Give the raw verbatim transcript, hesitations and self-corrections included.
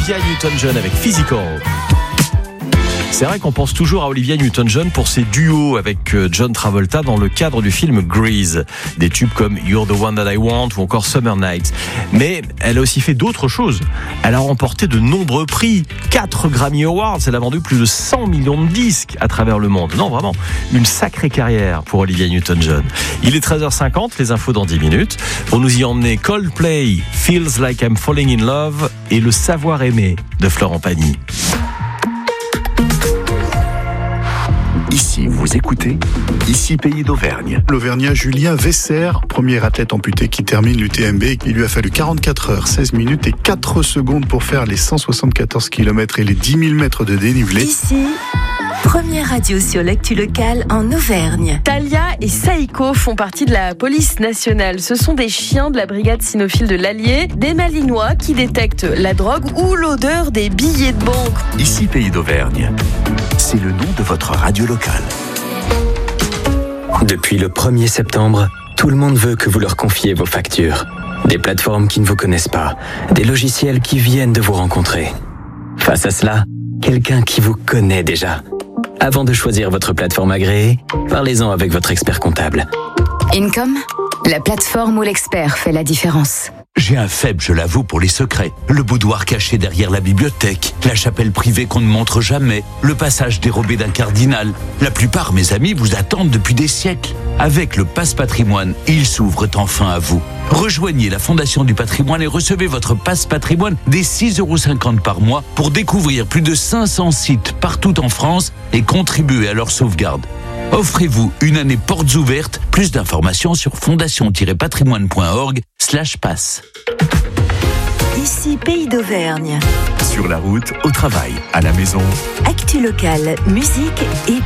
Olivia Newton-John avec Physical. C'est vrai qu'on pense toujours à Olivia Newton-John pour ses duos avec John Travolta dans le cadre du film Grease. Des tubes comme You're the One That I Want ou encore Summer Nights. Mais elle a aussi fait d'autres choses. Elle a remporté de nombreux prix. quatre Grammy Awards. Elle a vendu plus de cent millions de disques à travers le monde. Non, vraiment, une sacrée carrière pour Olivia Newton-John. Il est treize heures cinquante, les infos dans dix minutes. Pour nous y emmener, Coldplay, Feels Like I'm Falling in Love et Le Savoir Aimer de Florent Pagny. Ici, vous écoutez, ici Pays d'Auvergne. L'Auvergnat Julien Vesser, premier athlète amputé qui termine l'U T M B. Il lui a fallu quarante-quatre heures, seize minutes et quatre secondes pour faire les cent soixante-quatorze kilomètres et les dix mille mètres de dénivelé. Ici, première radio sur l'actu locale en Auvergne. Talia et Saïko font partie de la police nationale. Ce sont des chiens de la brigade cynophile de l'Allier, des Malinois qui détectent la drogue ou l'odeur des billets de banque. Ici Pays d'Auvergne. C'est le nom de votre radio locale. Depuis le premier septembre, tout le monde veut que vous leur confiez vos factures. Des plateformes qui ne vous connaissent pas, des logiciels qui viennent de vous rencontrer. Face à cela, quelqu'un qui vous connaît déjà. Avant de choisir votre plateforme agréée, parlez-en avec votre expert comptable. Income, la plateforme où l'expert fait la différence. J'ai un faible, je l'avoue, pour les secrets. Le boudoir caché derrière la bibliothèque, la chapelle privée qu'on ne montre jamais, le passage dérobé d'un cardinal. La plupart, mes amis, vous attendent depuis des siècles. Avec le Passe Patrimoine, ils s'ouvrent enfin à vous. Rejoignez la Fondation du Patrimoine et recevez votre Passe Patrimoine dès six euros cinquante par mois pour découvrir plus de cinq cents sites partout en France et contribuer à leur sauvegarde. Offrez-vous une année portes ouvertes. Plus d'informations sur fondation-patrimoine.org slash passe. Ici Pays d'Auvergne. Sur la route, au travail, à la maison. Actu locale, musique et